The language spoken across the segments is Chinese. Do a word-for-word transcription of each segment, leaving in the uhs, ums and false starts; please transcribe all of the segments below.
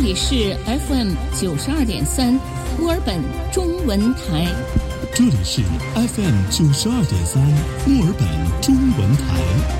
里是 F M 九十二点三墨尔本中文台。 这里是 F M 九十二点三墨尔本中文台。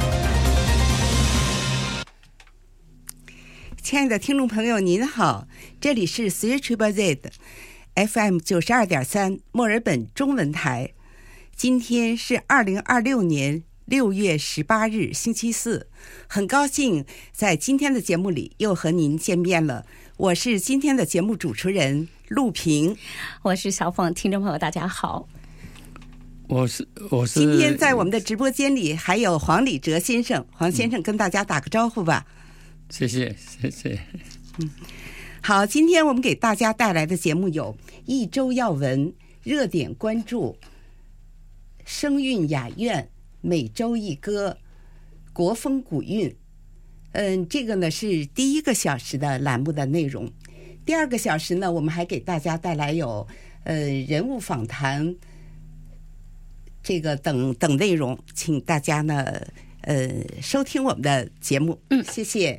亲爱的听众朋友您好，这里是 C H B Z F M 九十二点三墨尔本中文台。今天是二零二六年六月十八日星期四，很高兴在今天的节目里又和您见面了。我是今天的节目主持人陆平， 我是小凤。听众朋友大家好， 我是我是。 今天在我们的直播间里还有黄礼哲先生，黄先生跟大家打个招呼吧。 谢谢谢谢。 嗯，好，今天我们给大家带来的节目有一周要闻、热点关注、声韵雅苑、每周一歌、国风古韵。嗯，这个呢是第一个小时的栏目的内容。第二个小时呢，我们还给大家带来有呃人物访谈，这个等等内容，请大家呢呃收听我们的节目。嗯，谢谢。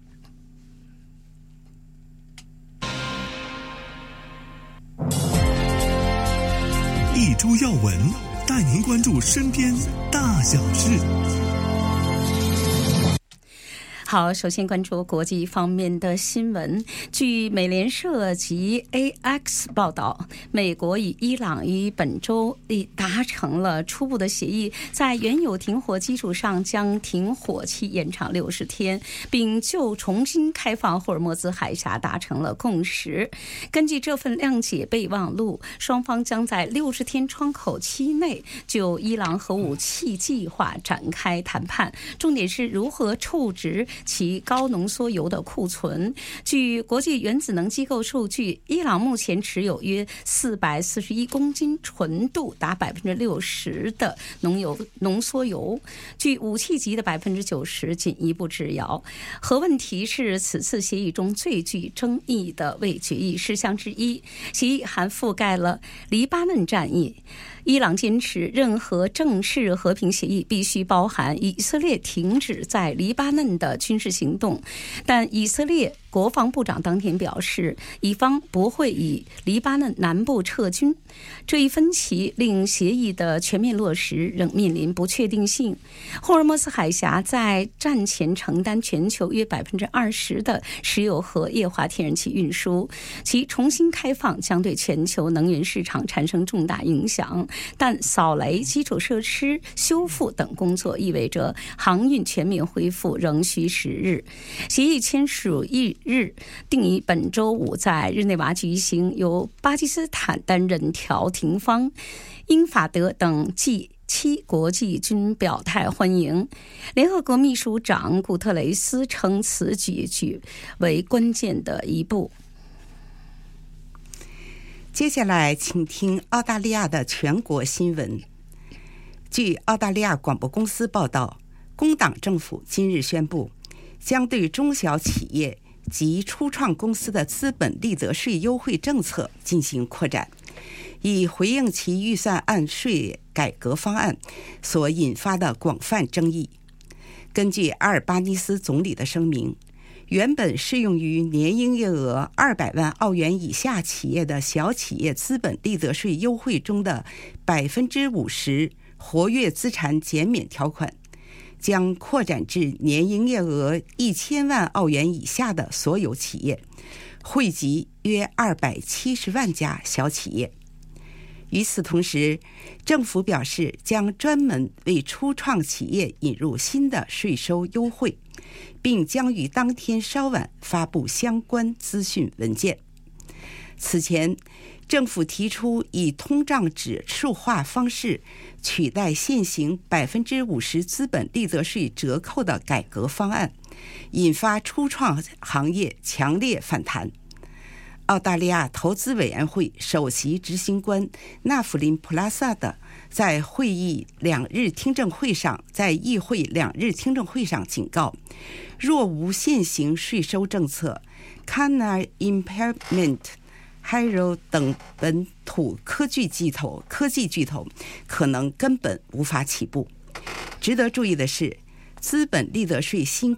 一周要闻，带您关注身边大小事。 好，首先关注国际方面的新闻。据美联社及 A X 报道，美国与伊朗于本周已达成了初步的协议，在原有停火基础上将停火期延长六十天，并就重新开放霍尔莫兹海峡达成了共识。根据这份谅解备忘录，双方将在六十天窗口期内就伊朗核武器计划展开谈判，重点是如何处置其高浓缩铀的库存。据国际原子能机构数据，伊朗目前持有约四百四十一公斤纯度达百分之六十的浓油浓缩铀，距武器级的百分之九十仅一步之遥。核问题是此次协议中最具争议的未决议事项之一。协议还覆盖了黎巴嫩战役。伊朗坚持任何正式和平协议必须包含以色列停止在黎巴嫩的军事行动，但以色列国防部长当天表示，以方不会以黎巴嫩南部撤军。这一分歧令协议的全面落实仍面临不确定性。霍尔莫斯海峡在战前承担全球约百分之二十的石油和液化天然气运输，其重新开放将对全球能源市场产生重大影响。但扫雷、基础设施修复等工作意味着航运全面恢复仍需时日。协议签署一日定于本周五在日内瓦举行，由巴基斯坦担任调停方，英法德等 G七国际均表态欢迎。联合国秘书长古特雷斯称此举举为关键的一步。 接下来请听澳大利亚的全国新闻。据澳大利亚广播公司报道，工党政府今日宣布，将对中小企业及初创公司的资本利得税优惠政策进行扩展，以回应其预算案税改革方案所引发的广泛争议。根据阿尔巴尼斯总理的声明，原本适用于年营业额二百万澳元以下企业的小企业资本利得税优惠中的百分之五十活跃资产减免条款，将扩展至年营业额一千万澳元以下的所有企业，惠及约二百七十万家小企业。与此同时，政府表示将专门为初创企业引入新的税收优惠，并将于当天稍晚发布相关资讯文件。此前，政府提出以通胀指数化方式取代现行百分之五十资本利得税折扣的改革方案，引发初创行业强烈反弹。澳大利亚投资委员会首席执行官纳弗林普拉萨德在会议两日听证会上，在议会两日听证会上警告，若无现行税收政策 ，Kana Impairment、Hiro 等本土科技巨头科技巨头可能根本无法起步。值得注意的是，资本利得税新规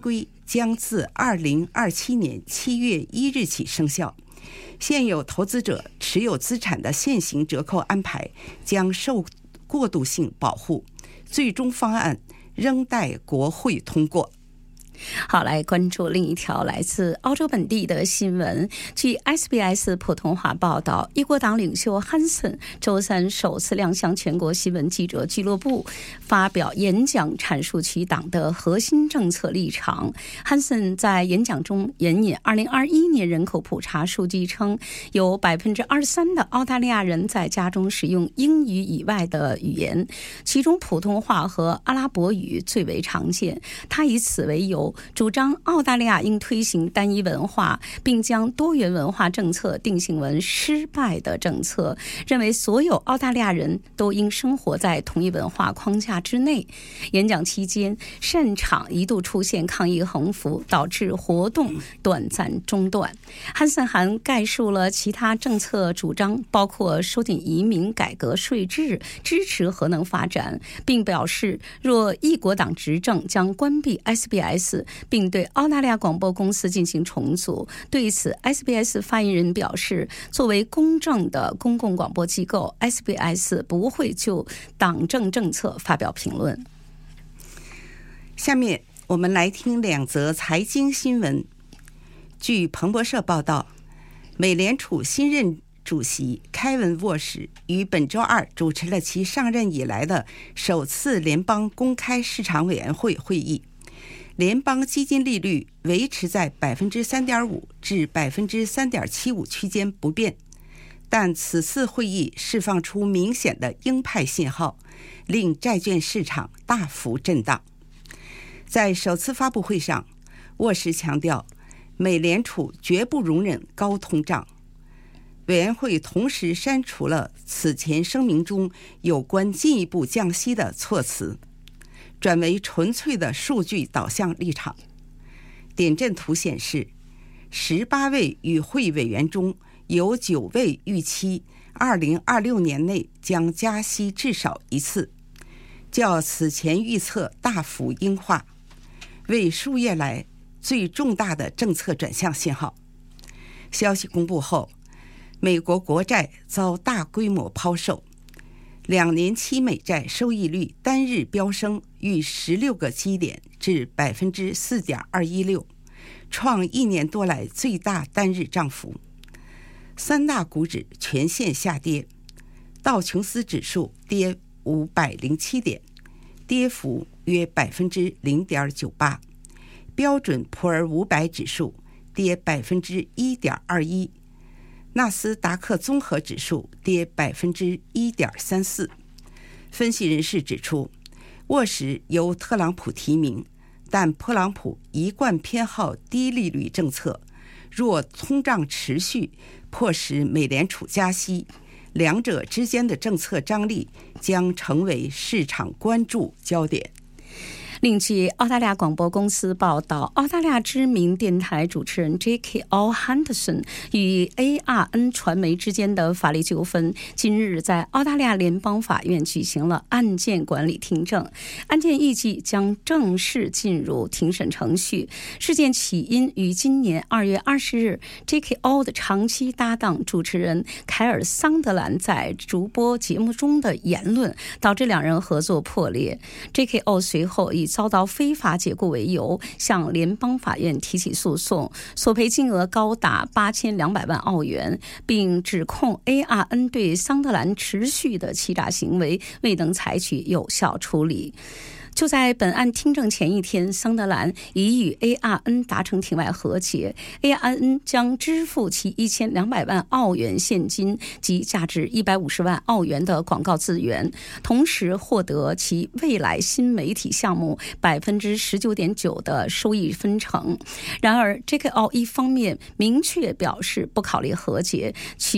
将自二零二七年七月一日起生效。现有投资者持有资产的现行折扣安排将受过渡性保护，最终方案仍待国会通过。 好，来关注另一条来自澳洲本地的新闻。据 S B S 普通话报道，一国党领袖汉森周三首次亮相全国新闻记者俱乐部，发表演讲，阐述其党的核心政策立场。汉森在演讲中援引二零二一年人口普查数据称，有 百分之二十三 的澳大利亚人在家中使用英语以外的语言，其中普通话和阿拉伯语最为常见。他以此为由，主张澳大利亚应推行单一文化，并将多元文化政策定性为失败的政策，认为所有澳大利亚人都应生活在同一文化框架之内。演讲期间，现场一度出现抗议横幅，导致活动短暂中断。汉森还概述了其他政策主张，包括收紧移民、改革税制、支持核能发展，并表示若一国党执政将关闭 S B S， 并对澳大利亚广播公司进行重组。对此 S B S 发言人表示，作为公正的公共广播机构， S B S 不会就党政政策发表评论。 下面我们来听两则财经新闻。据彭博社报道，美联储新任主席凯文·沃什于本周二主持了其上任以来的首次联邦公开市场委员会会议。联邦基金利率维持在 百分之三点五 至 百分之三点七五 区间不变，但此次会议释放出明显的鹰派信号，令债券市场大幅震荡。在首次发布会上，沃什强调美联储绝不容忍高通胀。委员会同时删除了此前声明中有关进一步降息的措辞，转为纯粹的数据导向立场。点阵图显示，十八位与会委员中有九位预期二零二六年内将加息至少一次，较此前预测大幅鹰化，为数月来最重大的政策转向信号。消息公布后，美国国债遭大规模抛售，两年期美债收益率单日飙升逾十六个基点至 百分之四点二一六， 创一年多来最大单日涨幅。三大股指全线下跌，道琼斯指数跌五百零七点，跌幅约 百分之零点九八， 标准普尔五百指数跌 百分之一点二一，纳斯达克综合指数跌 百分之一点三四。 分析人士指出，沃什由特朗普提名，但特朗普一贯偏好低利率政策，若通胀持续迫使美联储加息，两者之间的政策张力将成为市场关注焦点。 另据澳大利亚广播公司报道，澳大利亚知名电台主持人 J K O Henderson 与 A R N 传媒之间的法律纠纷，今日在澳大利亚联邦法院举行了案件管理听证，案件预计将正式进入庭审程序。事件起因于今年二月二十日 J K O 的长期搭档主持人凯尔·桑德兰在主播节目中的言论，导致两人合作破裂。 J K O 随后以遭到非法解雇为由，向联邦法院提起诉讼，索赔金额高达八千两百万澳元，并指控 A R N 对桑德兰持续的欺诈行为未能采取有效处理。就在本案听证前一天，桑德兰已与 A R N 达成庭外和解， A R N 将支付其一千两百万澳元现金及价值一百五十万澳元的广告资源，同时获得其未来新媒体项目 百分之十九点九 的收益分成。然而 J K O 一方面明确表示不考虑和解，其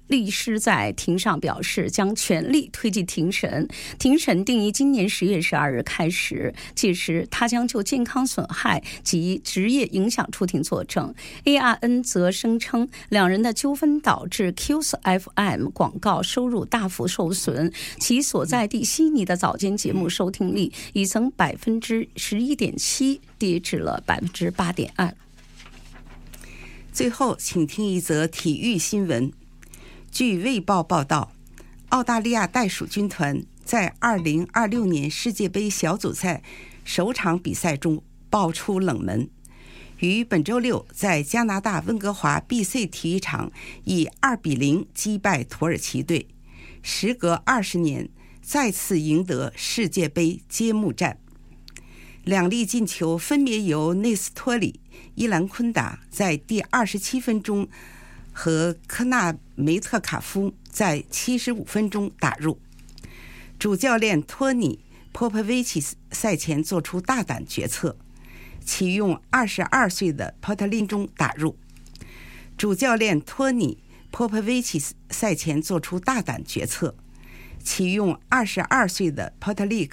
律师在庭上表示，将全力推进庭审。庭审定于今年十月十二日开始，届时他将就健康损害及职业影响出庭作证。A R N 则声称，两人的纠纷导致 Q S F M 广告收入大幅受损，其所在地悉尼的早间节目收听率已从百分之十一点七跌至了百分之八点二。 最后，请听一则体育新闻。据《卫报》报道，澳大利亚袋鼠军团在二零二六年世界杯小组赛首场比赛中爆出冷门，于本周六在加拿大温哥华 B C 体育场以二比零击败土耳其队，时隔二十年再次赢得世界杯揭幕战。两粒进球分别由内斯托里、伊兰昆达在第二十七分钟和科纳梅特卡夫在七十五分钟打入。主教练托尼·波波维奇斯赛前做出大胆决策，启用二十二岁的波特林中打入。主教练托尼·波波维奇斯赛前做出大胆决策，启用二十二岁的波特利